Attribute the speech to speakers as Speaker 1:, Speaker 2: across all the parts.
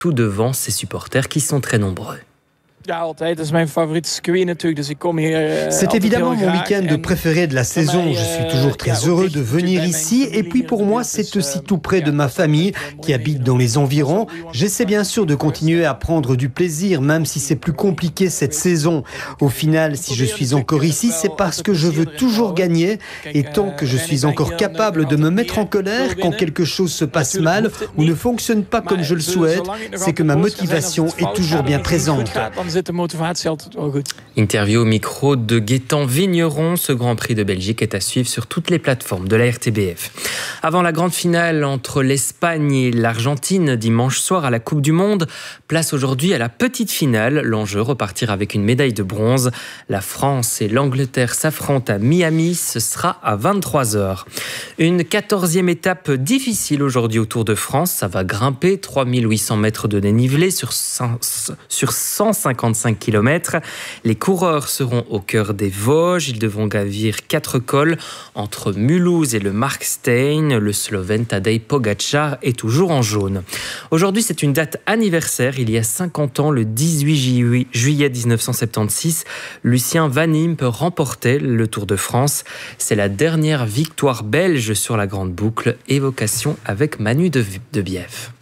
Speaker 1: tout devant ses supporters qui sont très nombreux.
Speaker 2: C'est évidemment mon week-end préféré de la saison. Je suis toujours très heureux de venir ici. Et puis pour moi, c'est aussi tout près de ma famille qui habite dans les environs. J'essaie bien sûr de continuer à prendre du plaisir, même si c'est plus compliqué cette saison. Au final, si je suis encore ici, c'est parce que je veux toujours gagner. Et tant que je suis encore capable de me mettre en colère quand quelque chose se passe mal ou ne fonctionne pas comme je le souhaite, c'est que ma motivation est toujours bien présente.
Speaker 1: Interview au micro de Gaëtan Vigneron. Ce Grand Prix de Belgique est à suivre sur toutes les plateformes de la RTBF. Avant la grande finale entre l'Espagne et l'Argentine dimanche soir à la Coupe du Monde, place aujourd'hui à la petite finale. L'enjeu, repartir avec une médaille de bronze. La France et l'Angleterre s'affrontent à Miami. Ce sera à 23h. Une 14e étape difficile aujourd'hui au Tour de France. Ça va grimper 3800 mètres de dénivelé sur 155 km. Les coureurs seront au cœur des Vosges. Ils devront gravir 4 cols entre Mulhouse et le Markstein. Le Slovène Tadej Pogačar est toujours en jaune. Aujourd'hui, c'est une date anniversaire. Il y a 50 ans, le 18 juillet 1976, Lucien Van Impe remportait le Tour de France. C'est la dernière victoire belge sur la grande boucle. Évocation avec Manu de Bief.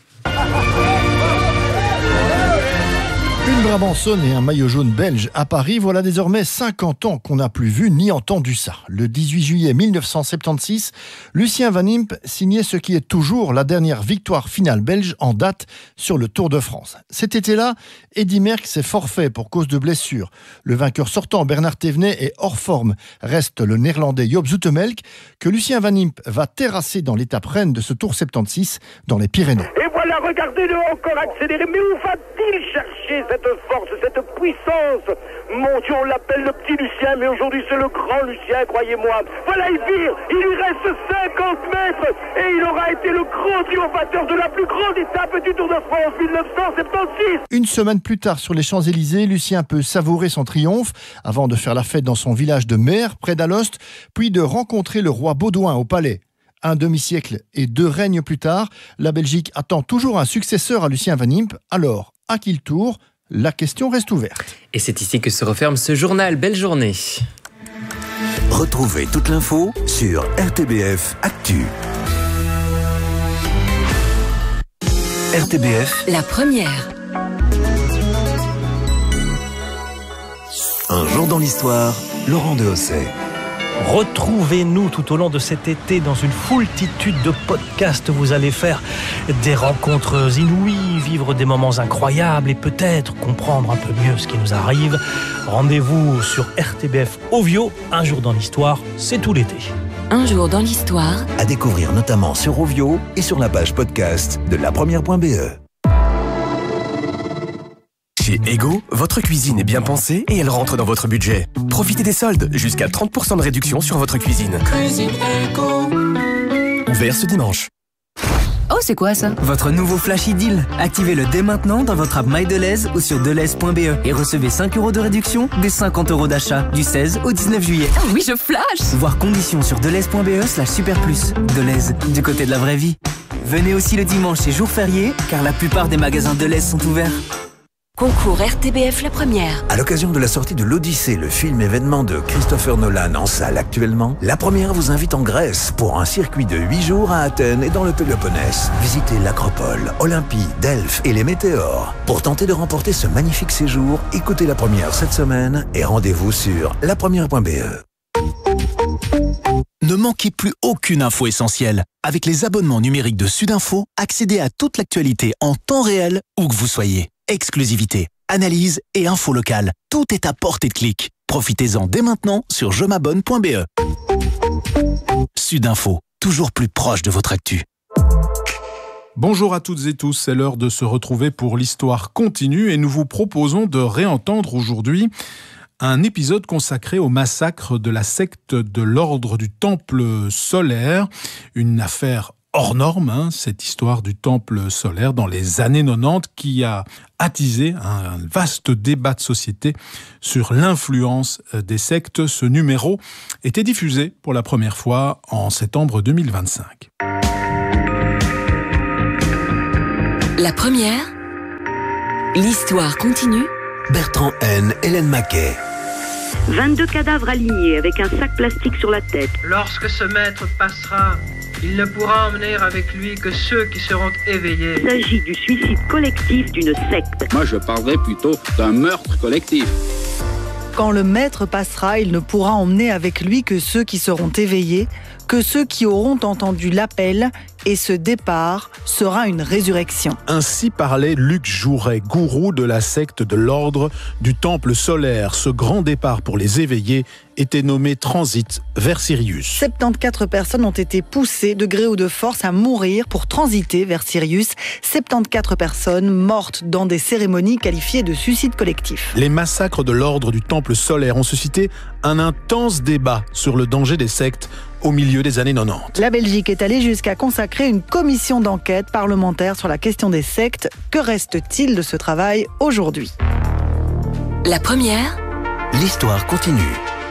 Speaker 3: Une Brabançonne et un maillot jaune belge à Paris, voilà désormais 50 ans qu'on n'a plus vu ni entendu ça. Le 18 juillet 1976, Lucien Van Impe signait ce qui est toujours la dernière victoire finale belge en date sur le Tour de France. Cet été-là, Eddy Merckx est forfait pour cause de blessure. Le vainqueur sortant, Bernard Thévenet, est hors forme. Reste le néerlandais Joop Zoetemelk, que Lucien Van Impe va terrasser dans l'étape reine de ce Tour 76 dans les Pyrénées.
Speaker 4: Et voilà, regardez-le encore accélérer. Mais où va-t-il chercher cette force, cette puissance? Mon Dieu, on l'appelle le petit Lucien, mais aujourd'hui c'est le grand Lucien, croyez-moi. Voilà, il vire, il lui reste 50 mètres et il aura été le grand triomphateur de la plus grande étape du Tour de France 1976.
Speaker 3: Une semaine plus tard, sur les Champs-Élysées, Lucien peut savourer son triomphe avant de faire la fête dans son village de Mer, près d'Alost, puis de rencontrer le roi Baudouin au palais. Un demi-siècle et 2 règnes plus tard, la Belgique attend toujours un successeur à Lucien Van Impe. Alors, à qui le tour ? La question reste ouverte.
Speaker 1: Et c'est ici que se referme ce journal. Belle journée.
Speaker 5: Retrouvez toute l'info sur RTBF Actu. RTBF,
Speaker 6: la première.
Speaker 5: Un jour dans l'histoire, Laurent Dehosset.
Speaker 7: Retrouvez-nous tout au long de cet été dans une foultitude de podcasts. Vous allez faire des rencontres inouïes, vivre des moments incroyables et peut-être comprendre un peu mieux ce qui nous arrive. Rendez-vous sur RTBF Ovio. Un jour dans l'histoire, c'est tout l'été.
Speaker 6: Un jour dans l'histoire.
Speaker 5: À découvrir notamment sur Ovio et sur la page podcast de lapremière.be.
Speaker 8: Chez Ego, votre cuisine est bien pensée et elle rentre dans votre budget. Profitez des soldes, jusqu'à 30% de réduction sur votre cuisine. Cuisine Ego. Ouvert ce dimanche.
Speaker 9: Oh, c'est quoi ça? Votre nouveau Flash Deal. Activez-le dès maintenant dans votre app MyDeleuze ou sur deleuze.be et recevez 5 € de réduction des 50 € d'achat du 16 au 19 juillet.
Speaker 6: Oh oui, je flash!
Speaker 9: Voir conditions sur deleuze.be/superplus. Deleuze, du côté de la vraie vie. Venez aussi le dimanche et jour férié, car la plupart des magasins Deleuze sont ouverts.
Speaker 6: Concours RTBF la première.
Speaker 5: À l'occasion de la sortie de l'Odyssée, le film événement de Christopher Nolan en salle actuellement, la première vous invite en Grèce pour un circuit de 8 jours à Athènes et dans le Péloponnèse. Visitez l'Acropole, Olympie, Delphes et les Météores. Pour tenter de remporter ce magnifique séjour, écoutez la première cette semaine et rendez-vous sur lapremière.be.
Speaker 10: Ne manquez plus aucune info essentielle. Avec les abonnements numériques de Sudinfo, accédez à toute l'actualité en temps réel, où que vous soyez. Exclusivité, analyse et info locale. Tout est à portée de clic. Profitez-en dès maintenant sur jemabonne.be. Sudinfo, toujours plus proche de votre actu.
Speaker 11: Bonjour à toutes et tous, c'est l'heure de se retrouver pour l'histoire continue et nous vous proposons de réentendre aujourd'hui un épisode consacré au massacre de la secte de l'ordre du Temple solaire, une affaire hors norme, cette histoire du temple solaire dans les années 90 qui a attisé un vaste débat de société sur l'influence des sectes. Ce numéro était diffusé pour la première fois en septembre 2025.
Speaker 6: La première L'histoire continue.
Speaker 5: Bertrand N, Hélène Maquet.
Speaker 12: 22 cadavres alignés avec un sac plastique sur la tête.
Speaker 13: Lorsque ce maître passera, il ne pourra emmener avec lui que ceux qui seront éveillés.
Speaker 12: Il s'agit du suicide collectif d'une secte.
Speaker 14: Moi, je parlerais plutôt d'un meurtre collectif.
Speaker 15: Quand le maître passera, il ne pourra emmener avec lui que ceux qui seront éveillés, que ceux qui auront entendu l'appel, et ce départ sera une résurrection.
Speaker 11: Ainsi parlait Luc Jouret, gourou de la secte de l'ordre du Temple solaire. Ce grand départ pour les éveillés était nommé Transit vers Sirius.
Speaker 15: 74 personnes ont été poussées de gré ou de force à mourir pour transiter vers Sirius. 74 personnes mortes dans des cérémonies qualifiées de suicide collectif.
Speaker 11: Les massacres de l'ordre du Temple solaire ont suscité un intense débat sur le danger des sectes au milieu des années 90.
Speaker 15: La Belgique est allée jusqu'à consacrer une commission d'enquête parlementaire sur la question des sectes. Que reste-t-il de ce travail aujourd'hui ?
Speaker 6: La première.
Speaker 5: L'histoire continue.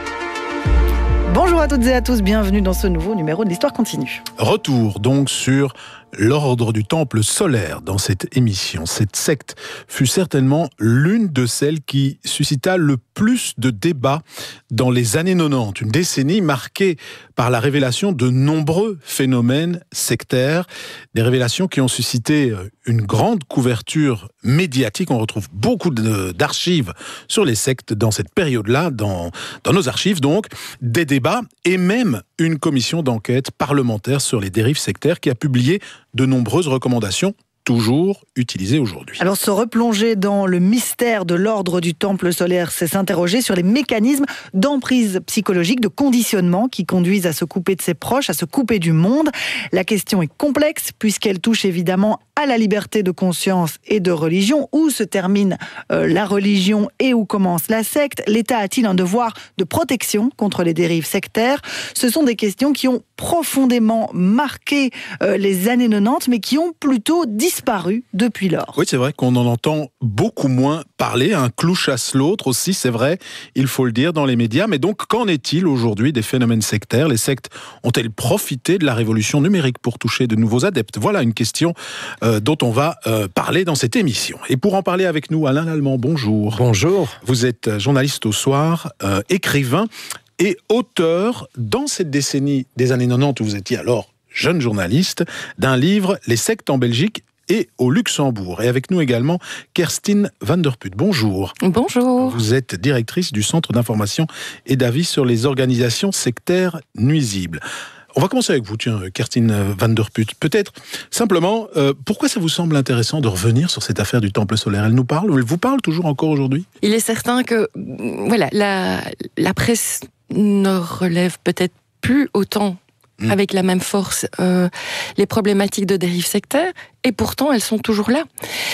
Speaker 15: Bonjour à toutes et à tous, bienvenue dans ce nouveau numéro de l'Histoire continue.
Speaker 11: Retour donc sur l'ordre du Temple solaire dans cette émission. Cette secte fut certainement l'une de celles qui suscita le plus de débats dans les années 90, une décennie marquée par la révélation de nombreux phénomènes sectaires, des révélations qui ont suscité une grande couverture médiatique. On retrouve beaucoup d'archives sur les sectes dans cette période-là, dans nos archives donc, des débats et même une commission d'enquête parlementaire sur les dérives sectaires qui a publié de nombreuses recommandations toujours utilisées aujourd'hui.
Speaker 15: Alors se replonger dans le mystère de l'ordre du Temple solaire, c'est s'interroger sur les mécanismes d'emprise psychologique, de conditionnement qui conduisent à se couper de ses proches, à se couper du monde. La question est complexe puisqu'elle touche évidemment à la liberté de conscience et de religion. Où se termine la religion et où commence la secte ? L'État a-t-il un devoir de protection contre les dérives sectaires ? Ce sont des questions qui ont profondément marqué les années 90, mais qui ont plutôt disparu depuis lors.
Speaker 11: Oui, c'est vrai qu'on en entend beaucoup moins parler. Un clou chasse l'autre aussi, c'est vrai, il faut le dire, dans les médias. Mais donc, qu'en est-il aujourd'hui des phénomènes sectaires ? Les sectes ont-elles profité de la révolution numérique pour toucher de nouveaux adeptes ? Voilà une question dont on va parler dans cette émission. Et pour en parler avec nous, Alain Lallemand, bonjour.
Speaker 16: Bonjour.
Speaker 11: Vous êtes journaliste au Soir, écrivain et auteur, dans cette décennie des années 90, où vous étiez alors jeune journaliste, d'un livre « Les sectes en Belgique et au Luxembourg ». Et avec nous également, Kerstin Van der Put. Bonjour.
Speaker 17: Bonjour.
Speaker 11: Vous êtes directrice du Centre d'information et d'avis sur les organisations sectaires nuisibles. On va commencer avec vous, tiens, Kerstin Van der Put. Peut-être, simplement, pourquoi ça vous semble intéressant de revenir sur cette affaire du Temple solaire ? Elle nous parle, ou elle vous parle toujours encore aujourd'hui ?
Speaker 17: Il est certain que voilà, la presse ne relève peut-être plus autant avec la même force les problématiques de dérive sectaire, et pourtant elles sont toujours là.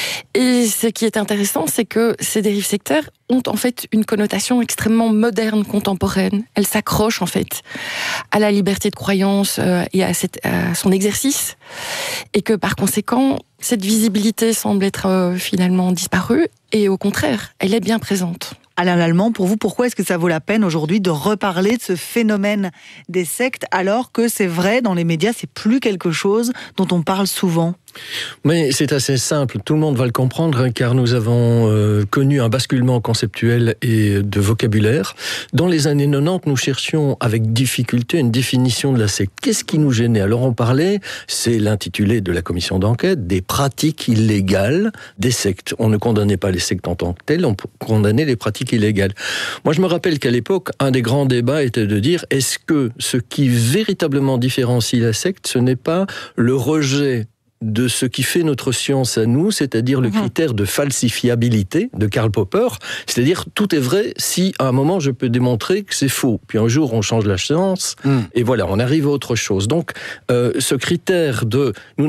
Speaker 17: Et ce qui est intéressant, c'est que ces dérives sectaires ont en fait une connotation extrêmement moderne, contemporaine. Elles s'accrochent en fait à la liberté de croyance et à son exercice, et que par conséquent, cette visibilité semble être finalement disparue, et au contraire, elle est bien présente.
Speaker 15: Alain Lallemand, pour vous, pourquoi est-ce que ça vaut la peine aujourd'hui de reparler de ce phénomène des sectes, alors que c'est vrai, dans les médias, c'est plus quelque chose dont on parle souvent ?
Speaker 16: Mais c'est assez simple, tout le monde va le comprendre, car nous avons connu un basculement conceptuel et de vocabulaire. Dans les années 90, nous cherchions avec difficulté une définition de la secte. Qu'est-ce qui nous gênait ? Alors on parlait, c'est l'intitulé de la commission d'enquête, des pratiques illégales des sectes. On ne condamnait pas les sectes en tant que telles, on condamnait les pratiques illégales. Moi je me rappelle qu'à l'époque, un des grands débats était de dire, est-ce que ce qui véritablement différencie la secte, ce n'est pas le rejet de ce qui fait notre science à nous, c'est-à-dire le critère de falsifiabilité de Karl Popper, c'est-à-dire tout est vrai si à un moment je peux démontrer que c'est faux. Puis un jour on change la science et voilà, on arrive à autre chose. Donc ce critère de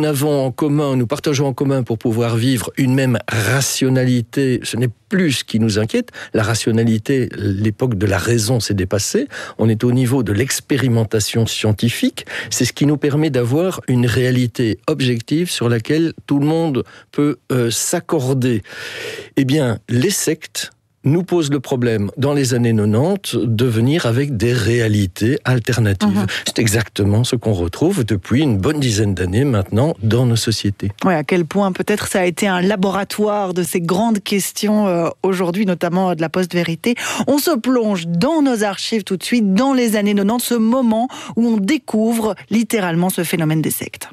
Speaker 16: nous partageons en commun pour pouvoir vivre une même rationalité, ce n'est plus ce qui nous inquiète. La rationalité, l'époque de la raison s'est dépassée. On est au niveau de l'expérimentation scientifique. C'est ce qui nous permet d'avoir une réalité objective sur laquelle tout le monde peut s'accorder. Eh bien, les sectes nous pose le problème, dans les années 90, de venir avec des réalités alternatives. C'est exactement ce qu'on retrouve depuis une bonne dizaine d'années maintenant dans nos sociétés.
Speaker 15: Ouais, à quel point peut-être ça a été un laboratoire de ces grandes questions aujourd'hui, notamment de la post-vérité. On se plonge dans nos archives tout de suite, dans les années 90, ce moment où on découvre littéralement ce phénomène des sectes.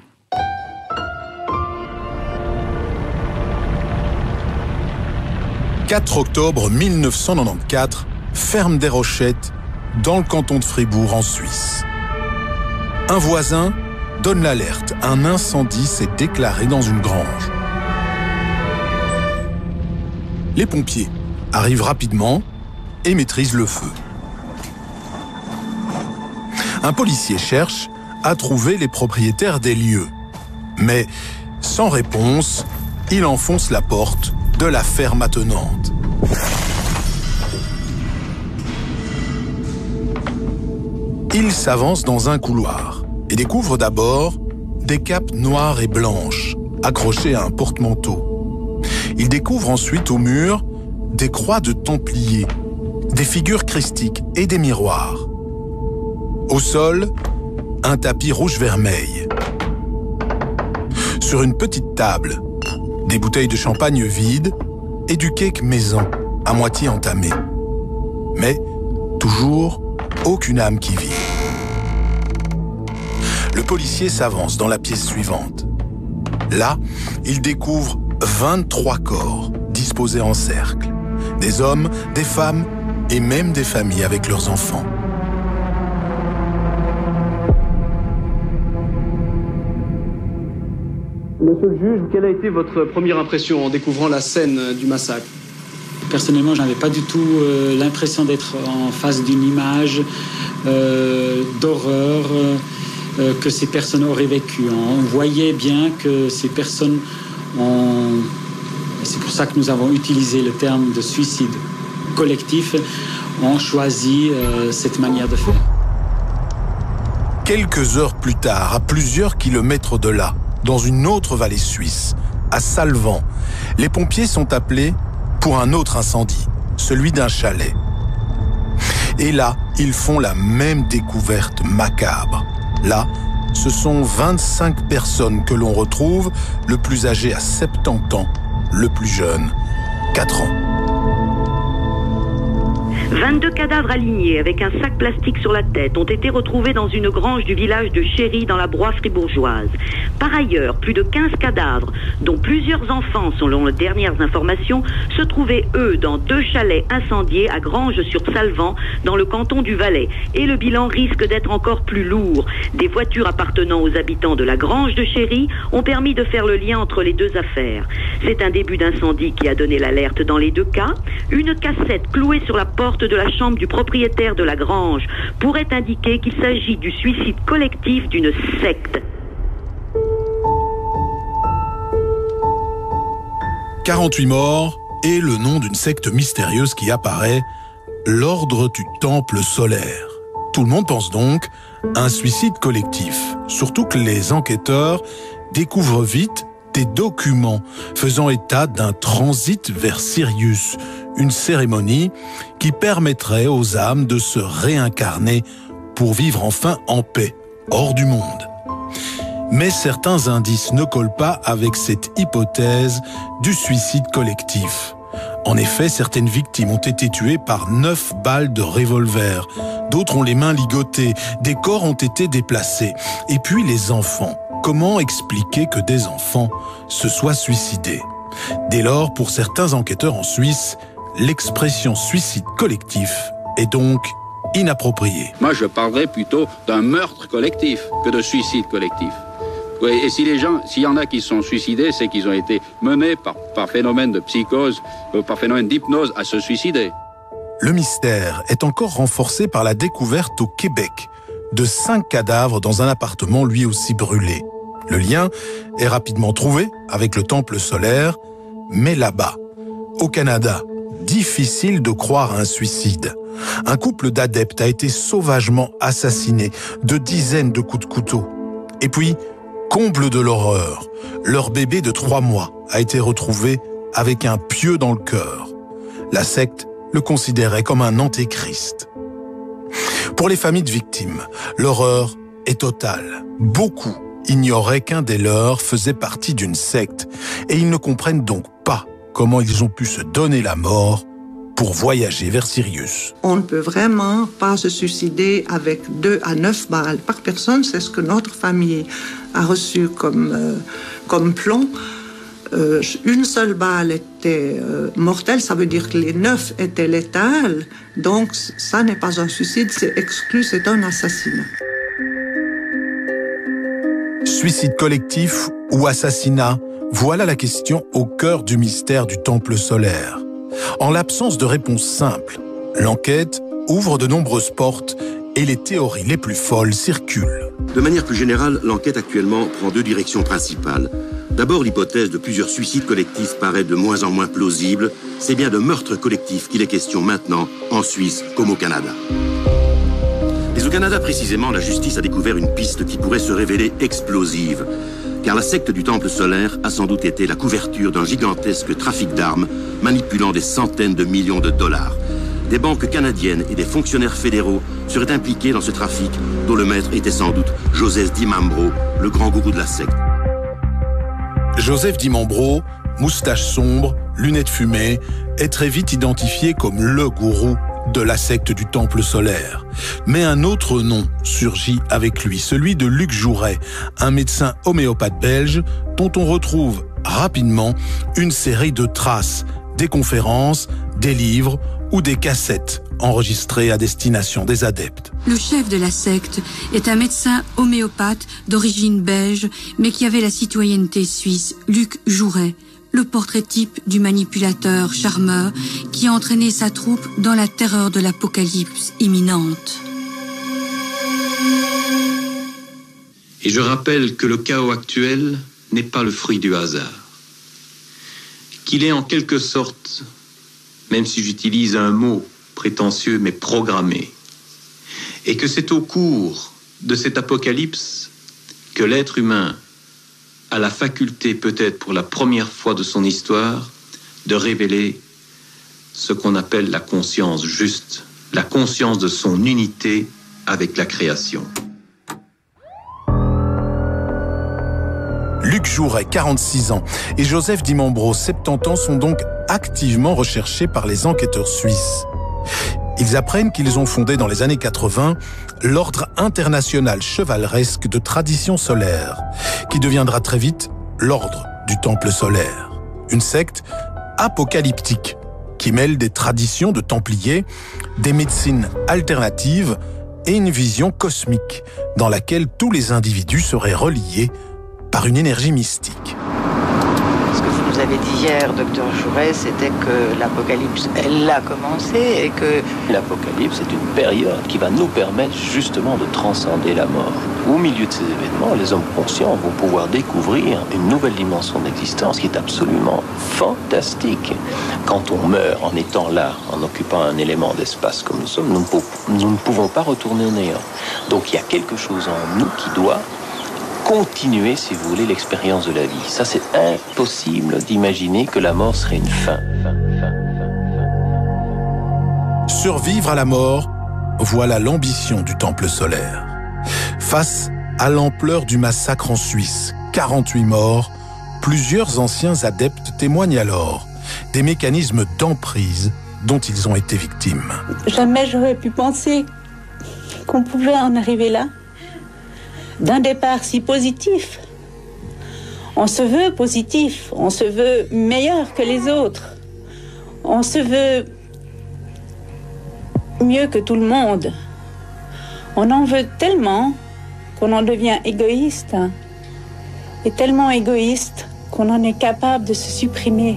Speaker 11: « 4 octobre 1994, ferme des Rochettes, dans le canton de Fribourg, en Suisse. Un voisin donne l'alerte. Un incendie s'est déclaré dans une grange. Les pompiers arrivent rapidement et maîtrisent le feu. Un policier cherche à trouver les propriétaires des lieux. Mais, sans réponse, il enfonce la porte de la ferme attenante. Il s'avance dans un couloir et découvre d'abord des capes noires et blanches accrochées à un porte-manteau. Il découvre ensuite au mur des croix de templiers, des figures christiques et des miroirs. Au sol, un tapis rouge-vermeil. Sur une petite table, des bouteilles de champagne vides et du cake maison à moitié entamé. Mais toujours aucune âme qui vit. Le policier s'avance dans la pièce suivante. Là, il découvre 23 corps disposés en cercle. Des hommes, des femmes et même des familles avec leurs enfants.
Speaker 18: Monsieur le juge, quelle a été votre première impression en découvrant la scène du massacre ?
Speaker 19: Personnellement, je n'avais pas du tout l'impression d'être en face d'une image d'horreur que ces personnes auraient vécue. On voyait bien que ces personnes ont... C'est pour ça que nous avons utilisé le terme de suicide collectif, ont choisi cette manière de faire.
Speaker 11: Quelques heures plus tard, à plusieurs kilomètres de là, dans une autre vallée suisse, à Salvan, les pompiers sont appelés pour un autre incendie, celui d'un chalet. Et là, ils font la même découverte macabre. Là, ce sont 25 personnes que l'on retrouve, le plus âgé à 70 ans, le plus jeune, 4 ans.
Speaker 12: 22 cadavres alignés avec un sac plastique sur la tête ont été retrouvés dans une grange du village de Chéry dans la Broye fribourgeoise. Par ailleurs, plus de 15 cadavres, dont plusieurs enfants selon les dernières informations, se trouvaient eux dans 2 chalets incendiés à Granges-sur-Salvan dans le canton du Valais. Et le bilan risque d'être encore plus lourd. Des voitures appartenant aux habitants de la grange de Chéry ont permis de faire le lien entre les deux affaires. C'est un début d'incendie qui a donné l'alerte dans les 2 cas. Une cassette clouée sur la porte de la chambre du propriétaire de la grange pourrait indiquer qu'il s'agit du suicide collectif d'une secte.
Speaker 11: 48 morts et le nom d'une secte mystérieuse qui apparaît, l'Ordre du Temple solaire. Tout le monde pense donc à un suicide collectif, surtout que les enquêteurs découvrent vite des documents faisant état d'un transit vers Sirius, une cérémonie qui permettrait aux âmes de se réincarner pour vivre enfin en paix, hors du monde. Mais certains indices ne collent pas avec cette hypothèse du suicide collectif. En effet, certaines victimes ont été tuées par 9 balles de revolver, d'autres ont les mains ligotées, des corps ont été déplacés. Et puis les enfants. Comment expliquer que des enfants se soient suicidés ? Dès lors, pour certains enquêteurs en Suisse, l'expression suicide collectif est donc inappropriée.
Speaker 14: Moi, je parlerais plutôt d'un meurtre collectif que de suicide collectif. Oui, et si les gens, s'il y en a qui se sont suicidés, c'est qu'ils ont été menés par phénomène de psychose, par phénomène d'hypnose à se suicider.
Speaker 11: Le mystère est encore renforcé par la découverte au Québec de 5 cadavres dans un appartement lui aussi brûlé. Le lien est rapidement trouvé avec le temple solaire, mais là-bas, au Canada, difficile de croire à un suicide. Un couple d'adeptes a été sauvagement assassiné de dizaines de coups de couteau. Et puis, comble de l'horreur, leur bébé de 3 mois a été retrouvé avec un pieu dans le cœur. La secte le considéraient comme un antéchrist. Pour les familles de victimes, l'horreur est totale. Beaucoup ignoraient qu'un des leurs faisait partie d'une secte et ils ne comprennent donc pas comment ils ont pu se donner la mort pour voyager vers Sirius.
Speaker 20: On ne peut vraiment pas se suicider avec 2 à 9 balles par personne. C'est ce que notre famille a reçu comme plomb. Une seule balle était mortelle, ça veut dire que les 9 étaient létales. Donc ça n'est pas un suicide, c'est exclu, c'est un assassinat.
Speaker 11: Suicide collectif ou assassinat, voilà la question au cœur du mystère du Temple solaire. En l'absence de réponse simple, l'enquête ouvre de nombreuses portes et les théories les plus folles circulent.
Speaker 21: De manière plus générale, l'enquête actuellement prend 2 directions principales. D'abord, l'hypothèse de plusieurs suicides collectifs paraît de moins en moins plausible. C'est bien de meurtre collectif qu'il est question maintenant, en Suisse comme au Canada. Mais au Canada, précisément, la justice a découvert une piste qui pourrait se révéler explosive. Car la secte du Temple solaire a sans doute été la couverture d'un gigantesque trafic d'armes manipulant des centaines de millions de dollars. Des banques canadiennes et des fonctionnaires fédéraux seraient impliqués dans ce trafic dont le maître était sans doute Joseph Dimambro, le grand gourou de la secte.
Speaker 11: Joseph Dimambro, moustache sombre, lunettes fumées, est très vite identifié comme le gourou de la secte du Temple solaire. Mais un autre nom surgit avec lui, celui de Luc Jouret, un médecin homéopathe belge dont on retrouve rapidement une série de traces, des conférences, des livres ou des cassettes enregistrées à destination des adeptes.
Speaker 22: Le chef de la secte est un médecin homéopathe d'origine belge, mais qui avait la citoyenneté suisse, Luc Jouret, le portrait type du manipulateur charmeur qui a entraîné sa troupe dans la terreur de l'apocalypse imminente.
Speaker 23: Et je rappelle que le chaos actuel n'est pas le fruit du hasard. Qu'il est en quelque sorte, même si j'utilise un mot prétentieux mais programmé, et que c'est au cours de cet apocalypse que l'être humain a la faculté, peut-être pour la première fois de son histoire, de révéler ce qu'on appelle la conscience juste, la conscience de son unité avec la création.
Speaker 11: Luc Jouret, 46 ans, et Joseph Dimambro, 70 ans, sont donc activement recherchés par les enquêteurs suisses. Ils apprennent qu'ils ont fondé dans les années 80 l'Ordre international chevaleresque de tradition solaire, qui deviendra très vite l'Ordre du Temple solaire. Une secte apocalyptique qui mêle des traditions de templiers, des médecines alternatives et une vision cosmique dans laquelle tous les individus seraient reliés par une énergie mystique.
Speaker 24: Ce que vous nous avez dit hier, docteur Jouret, c'était que l'apocalypse, elle a commencé et que...
Speaker 25: L'apocalypse est une période qui va nous permettre justement de transcender la mort. Au milieu de ces événements, les hommes conscients vont pouvoir découvrir une nouvelle dimension d'existence qui est absolument fantastique. Quand on meurt en étant là, en occupant un élément d'espace comme nous sommes, nous ne pouvons pas retourner au néant. Donc il y a quelque chose en nous qui doit continuer, si vous voulez, l'expérience de la vie. Ça, c'est impossible d'imaginer que la mort serait une fin.
Speaker 11: Survivre à la mort, voilà l'ambition du Temple solaire. Face à l'ampleur du massacre en Suisse, 48 morts, plusieurs anciens adeptes témoignent alors des mécanismes d'emprise dont ils ont été victimes.
Speaker 26: Jamais j'aurais pu penser qu'on pouvait en arriver là. D'un départ si positif. On se veut positif, on se veut meilleur que les autres. On se veut mieux que tout le monde. On en veut tellement qu'on en devient égoïste. Et tellement égoïste qu'on en est capable de se supprimer.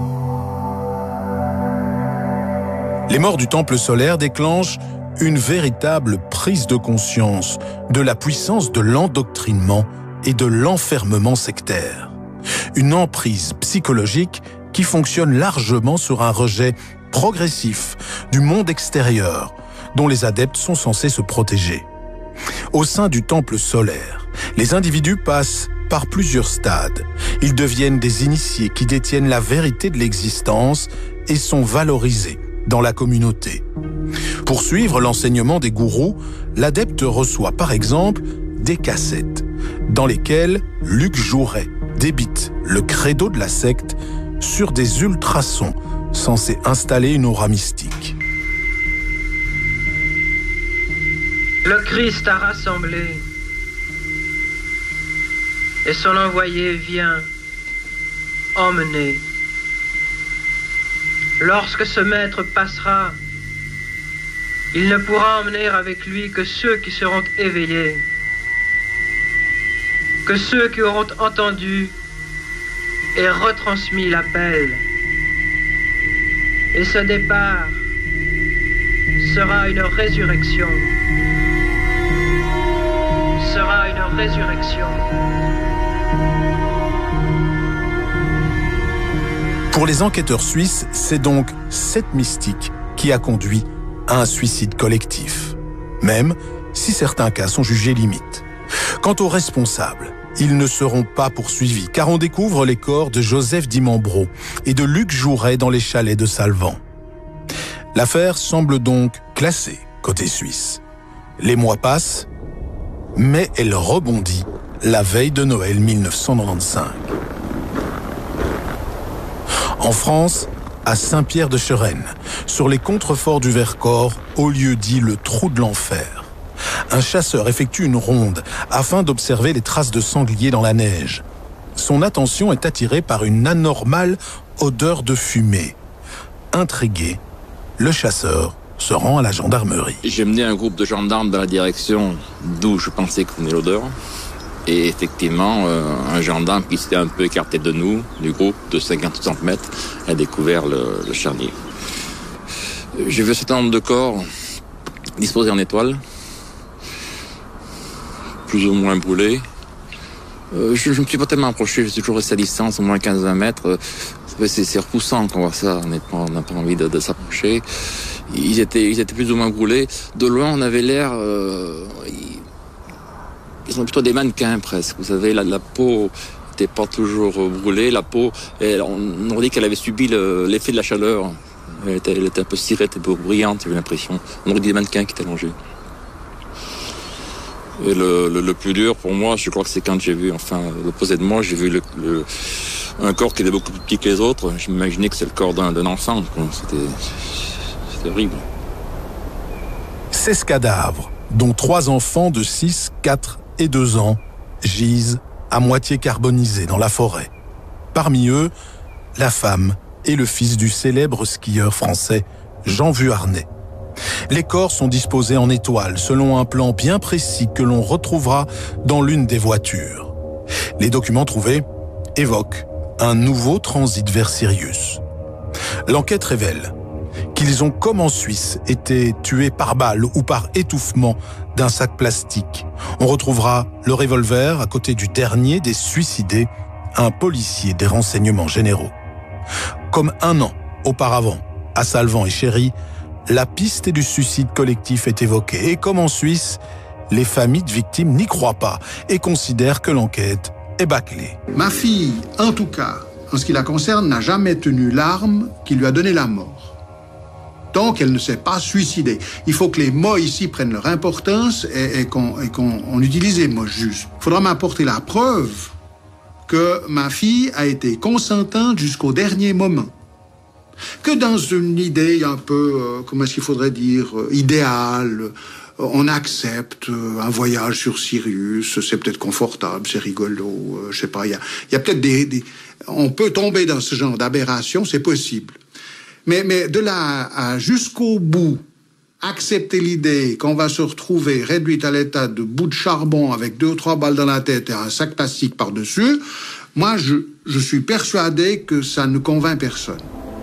Speaker 11: Les morts du Temple solaire déclenchent une véritable prise de conscience de la puissance de l'endoctrinement et de l'enfermement sectaire. Une emprise psychologique qui fonctionne largement sur un rejet progressif du monde extérieur dont les adeptes sont censés se protéger. Au sein du Temple solaire, les individus passent par plusieurs stades. Ils deviennent des initiés qui détiennent la vérité de l'existence et sont valorisés dans la communauté. Pour suivre l'enseignement des gourous, l'adepte reçoit par exemple des cassettes dans lesquelles Luc Jouret débite le credo de la secte sur des ultrasons censés installer une aura mystique.
Speaker 13: Le Christ a rassemblé et son envoyé vient emmener. Lorsque ce maître passera, il ne pourra emmener avec lui que ceux qui seront éveillés, que ceux qui auront entendu et retransmis l'appel. Et ce départ sera une résurrection. Sera une résurrection.
Speaker 11: Pour les enquêteurs suisses, c'est donc cette mystique qui a conduit à un suicide collectif, même si certains cas sont jugés limites. Quant aux responsables, ils ne seront pas poursuivis, car on découvre les corps de Joseph Dimambro et de Luc Jouret dans les chalets de Salvan. L'affaire semble donc classée côté suisse. Les mois passent, mais elle rebondit la veille de Noël 1995. En France, à Saint-Pierre-de-Cherennes, sur les contreforts du Vercors, au lieu dit le Trou de l'Enfer, un chasseur effectue une ronde afin d'observer les traces de sanglier dans la neige. Son attention est attirée par une anormale odeur de fumée. Intrigué, le chasseur se rend à la gendarmerie.
Speaker 1: J'ai mené un groupe de gendarmes dans la direction d'où je pensais que venait l'odeur. Et effectivement, un gendarme qui s'était un peu écarté de nous, du groupe de 50-60 mètres, a découvert le charnier. J'ai vu un certain nombre de corps disposés en étoile, plus ou moins brûlés. Je ne me suis pas tellement approché, je suis toujours resté à distance, au moins 15-20 mètres. C'est repoussant quand on voit ça, honnêtement, on n'a pas envie de s'approcher. Ils étaient plus ou moins brûlés. De loin, on avait l'air... Ils sont plutôt des mannequins presque. Vous savez, la peau n'était pas toujours brûlée. La peau, on aurait dit qu'elle avait subi l'effet de la chaleur. Elle était un peu cirée, un peu brillante, j'avais l'impression. On aurait dit des mannequins qui étaient allongés. Et le plus dur pour moi, je crois que c'est quand j'ai vu, l'opposé de moi, j'ai vu un corps qui était beaucoup plus petit que les autres. Je m'imaginais que c'est le corps d'un enfant. C'était horrible.
Speaker 11: 16 cadavres, dont 3 enfants de 6, 4 et 2 ans, gisent à moitié carbonisés dans la forêt. Parmi eux, la femme et le fils du célèbre skieur français Jean Vuarnet. Les corps sont disposés en étoiles selon un plan bien précis que l'on retrouvera dans l'une des voitures. Les documents trouvés évoquent un nouveau transit vers Sirius. L'enquête révèle qu'ils ont, comme en Suisse, été tués par balle ou par étouffement d'un sac plastique. On retrouvera le revolver à côté du dernier des suicidés, un policier des renseignements généraux. Comme un an auparavant, à Salvan et Chéry, la piste du suicide collectif est évoquée. Et comme en Suisse, les familles de victimes n'y croient pas et considèrent que l'enquête est bâclée.
Speaker 2: Ma fille, en tout cas, en ce qui la concerne, n'a jamais tenu l'arme qui lui a donné la mort. Donc, elle ne s'est pas suicidée. Il faut que les mots ici prennent leur importance et qu'on utilise les mots justes. Il faudra m'apporter la preuve que ma fille a été consentante jusqu'au dernier moment. Que dans une idée un peu, comment est-ce qu'il faudrait dire, idéale, on accepte un voyage sur Sirius, c'est peut-être confortable, c'est rigolo, je sais pas, il y a peut-être on peut tomber dans ce genre d'aberration, c'est possible. Mais de là à jusqu'au bout, accepter l'idée qu'on va se retrouver réduite à l'état de bout de charbon avec 2 ou 3 balles dans la tête et un sac plastique par-dessus, moi, je suis persuadé que ça ne convainc personne.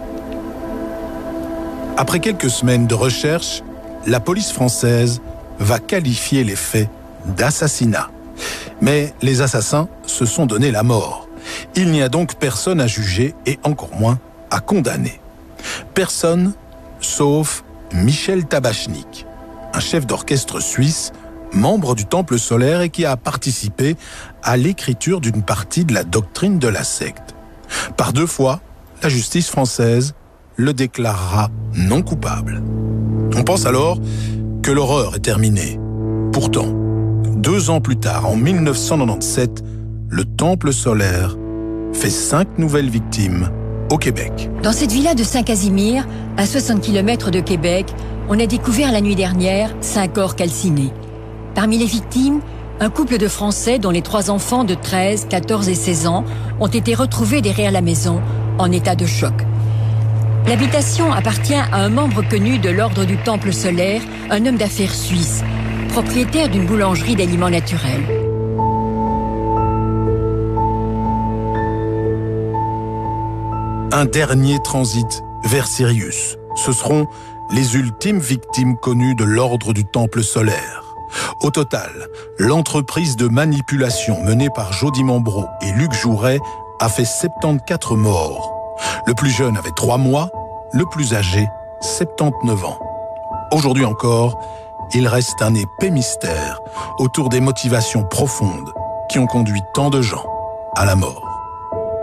Speaker 11: Après quelques semaines de recherche, la police française va qualifier les faits d'assassinat. Mais les assassins se sont donné la mort. Il n'y a donc personne à juger et encore moins à condamner. Personne, sauf Michel Tabachnik, un chef d'orchestre suisse, membre du Temple solaire et qui a participé à l'écriture d'une partie de la doctrine de la secte. Par 2 fois, la justice française le déclarera non coupable. On pense alors que l'horreur est terminée. Pourtant, 2 ans plus tard, en 1997, le temple solaire fait 5 nouvelles victimes au Québec.
Speaker 3: Dans cette villa de Saint-Casimir, à 60 km de Québec, on a découvert la nuit dernière 5 corps calcinés. Parmi les victimes, un couple de Français dont les 3 enfants de 13, 14 et 16 ans ont été retrouvés derrière la maison en état de choc. L'habitation appartient à un membre connu de l'Ordre du Temple solaire, un homme d'affaires suisse, propriétaire d'une boulangerie d'aliments naturels.
Speaker 11: Un dernier transit vers Sirius. Ce seront les ultimes victimes connues de l'Ordre du Temple solaire. Au total, l'entreprise de manipulation menée par Jody Membreau et Luc Jouret a fait 74 morts. Le plus jeune avait 3 mois, le plus âgé, 79 ans. Aujourd'hui encore, il reste un épais mystère autour des motivations profondes qui ont conduit tant de gens à la mort.